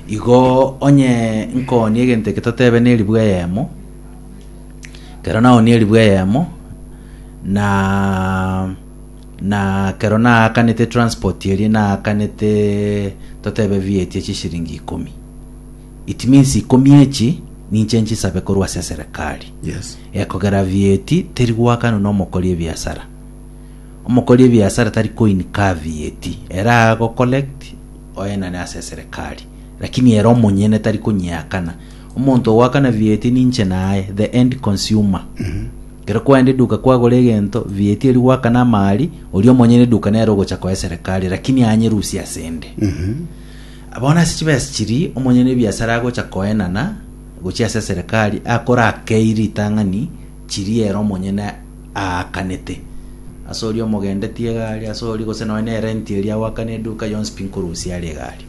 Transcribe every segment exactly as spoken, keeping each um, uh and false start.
igo onye nkoni egente ketotebe ne libwe yemo kerona oni libwe yemo na na kerona akanete transport yeri na akanete totebe V A T chishiringi kumi. It means ikumi echi ni chenchi sabe korwa cia serikali. Yes. Ekogera V A T teri gwakana no mokoli biashara. Omokoli biashara tari coin ka V A T. Era go collect oyena na cia serikali. Lakini era omonyene tari kunyakana. Omonto wakana V A T ni nche nae the end consumer. Mhm. Mm Kero kwa ende duka kwa golegento V A T eri wakana mali oli omonyene duka na rogo cha kwa serikali lakini anyerusi asende. Mhm. Mm Abona sichiba sichiri omonyene biashara ago cha koena na gochia cia serikali akora keiri tangani chiri ero monyene akanete asori omogende tie gali asori gose no ne rent eri awakane duka yons pinkurusi ali gali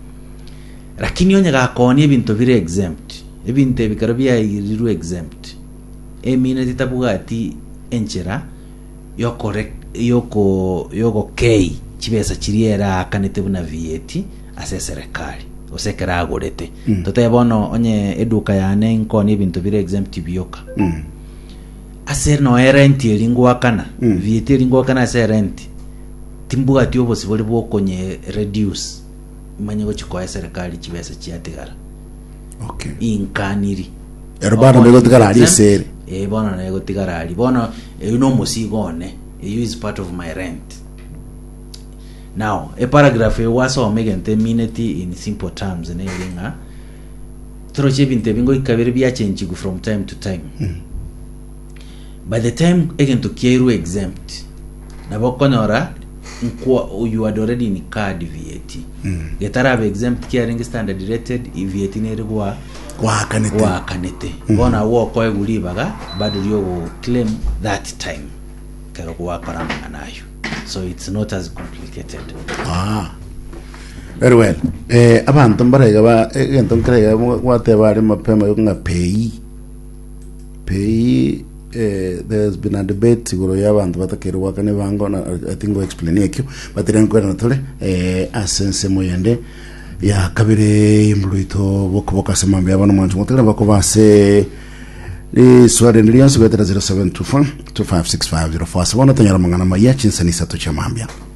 lakini onye gakoni ebintu bire exempt ebintu bikaro bya iriru exempt emine titabugati enchera yo correct yoko yoko kei chibesa chiri era akanete buna V A T ase serikali osekera agorete mm. Totebono onye eduka yane nkoni bintu bire exempt bioka mm. Ase no rent elingwa kana mm. V A T elingwa kana ase rent timbuga tio possible bokonye reduce manye go chikoya serikali chibesa chiatigara okay inkaniri erobana nego tigara ali sere e bona nego tigara ali bona e no musigone e is part of my rent. Now, a paragraph was so megante mineti in simple terms and everything. Troche binte bingo ikabere bia change from time to time. Mm. By the time again to Kieru exempt, nabokonora you had already in card V A T. Mm. Getara have exempt caring standard rated V A T nerwa kwa kanete kwa kanete. Bona wo ko egulibaga bado yo claim that time. Kero kwa karama nayo. So it's not as complicated. Ah, very well. Eh, abantu mbarega ba enton krega wate bari mapema yokunga pay. Pay. Eh, there's been a debate goro y'abantu batakero wakane bango na I think we explain ekyo but then ko na tole eh asense moyende ya kabire imbruito bokoboka semambe abana mwantu mutera bakobase ni sware nilianza kwetera zero seven two four two five six five zero four sabona tanyara mangana mayachi nsanisa to chamambia.